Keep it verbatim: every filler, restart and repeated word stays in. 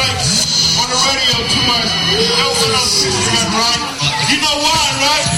right? On the radio too much. No one else is right. You know why, right?